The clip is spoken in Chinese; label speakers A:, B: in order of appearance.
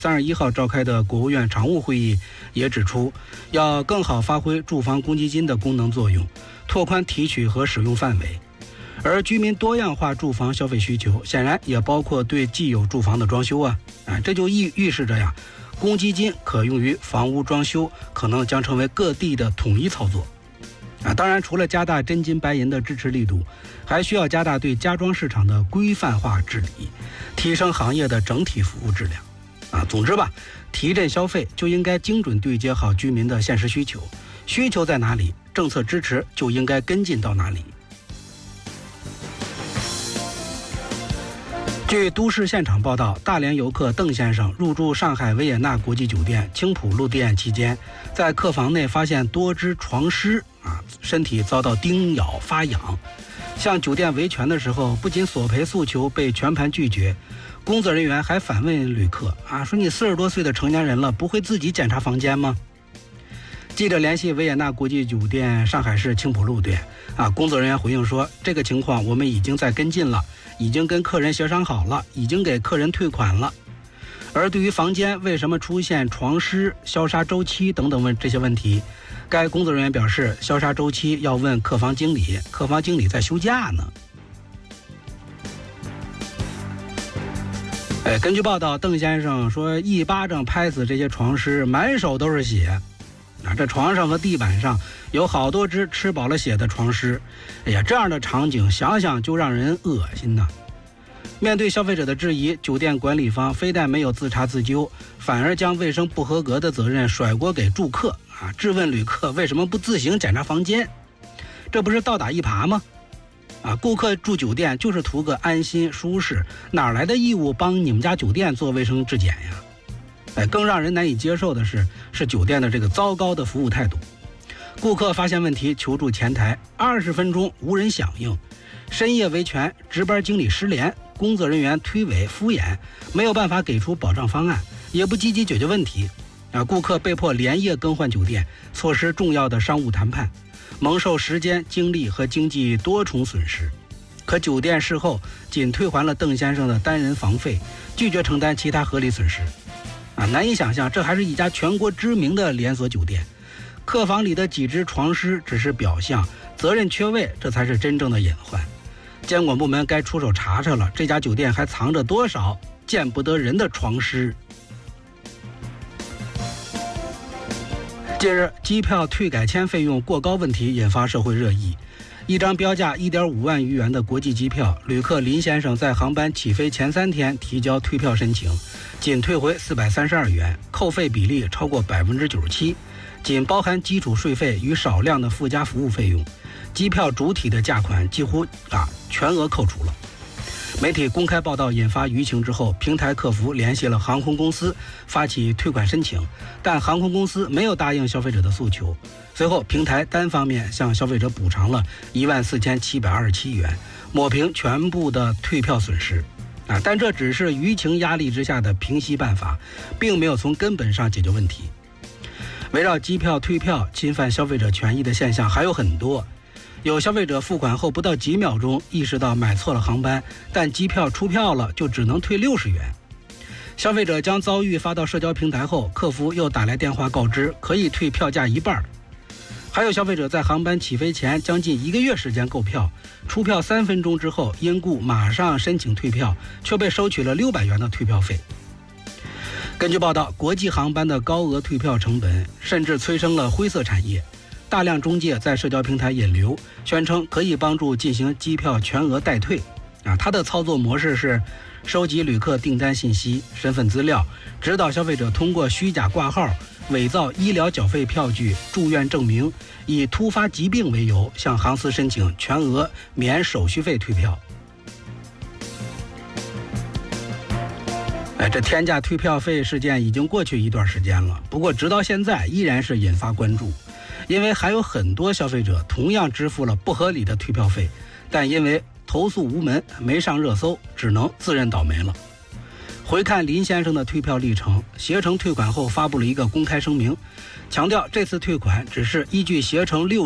A: 31号召开的国务院常务会议也指出，要更好发挥住房公积金的功能作用，拓宽提取和使用范围。而居民多样化住房消费需求，显然也包括对既有住房的装修这就预示着公积金可用于房屋装修可能将成为各地的统一操作。当然，除了加大真金白银的支持力度，还需要加大对家装市场的规范化治理，提升行业的整体服务质量。总之吧，提振消费就应该精准对接好居民的现实需求，需求在哪里，政策支持就应该跟进到哪里。据都市现场报道，大连游客邓先生入住上海维也纳国际酒店青浦路店期间，在客房内发现多只床虱，身体遭到叮咬发痒。向酒店维权的时候，不仅索赔诉求被全盘拒绝，工作人员还反问旅客说你40多岁的成年人了，不会自己检查房间吗？记者联系维也纳国际酒店上海市青浦路店工作人员回应说，这个情况我们已经在跟进了，已经跟客人协商好了，已经给客人退款了。而对于房间为什么出现床虱、消杀周期等等这些问题，该工作人员表示，消杀周期要问客房经理，客房经理在休假呢。根据报道，邓先生说一巴掌拍死这些床虱，满手都是血。这床上和地板上有好多只吃饱了血的床虱，这样的场景想想就让人恶心呐。面对消费者的质疑，酒店管理方非但没有自查自纠，反而将卫生不合格的责任甩锅给住客质问旅客为什么不自行检查房间，这不是倒打一耙吗？顾客住酒店就是图个安心舒适，哪来的义务帮你们家酒店做卫生质检呀？更让人难以接受的是酒店的这个糟糕的服务态度。顾客发现问题求助前台，20分钟无人响应，深夜维权，值班经理失联，工作人员推诿敷衍，没有办法给出保障方案，也不积极解决问题。顾客被迫连夜更换酒店，错失重要的商务谈判，蒙受时间、精力和经济多重损失。可酒店事后仅退还了邓先生的单人房费，拒绝承担其他合理损失。难以想象，这还是一家全国知名的连锁酒店，客房里的几只床虱只是表象，责任缺位这才是真正的隐患。监管部门该出手查查了，这家酒店还藏着多少见不得人的床虱。近日，机票退改签费用过高问题引发社会热议。一张标价1.5万余元的国际机票，旅客林先生在航班起飞前3天提交退票申请，仅退回432元，扣费比例超过97%，仅包含基础税费与少量的附加服务费用，机票主体的价款几乎全额扣除了。媒体公开报道引发舆情之后，平台客服联系了航空公司发起退款申请，但航空公司没有答应消费者的诉求。随后平台单方面向消费者补偿了14727元，抹平全部的退票损失。但这只是舆情压力之下的平息办法，并没有从根本上解决问题。围绕机票退票侵犯消费者权益的现象还有很多。有消费者付款后不到几秒钟意识到买错了航班，但机票出票了就只能退60元。消费者将遭遇发到社交平台后，客服又打来电话告知可以退票价一半。还有消费者在航班起飞前将近1个月时间购票，出票3分钟之后因故马上申请退票，却被收取了600元的退票费。根据报道，国际航班的高额退票成本甚至催生了灰色产业，大量中介在社交平台引流，宣称可以帮助进行机票全额代退。它的操作模式是收集旅客订单信息、身份资料，指导消费者通过虚假挂号、伪造医疗缴费票据、住院证明，以突发疾病为由向航司申请全额免手续费退票。这天价退票费事件已经过去一段时间了，不过直到现在依然是引发关注，因为还有很多消费者同样支付了不合理的退票费，但因为投诉无门没上热搜，只能自认倒霉了。回看林先生的退票历程，携程退款后发布了一个公开声明，强调这次退款只是依据携程6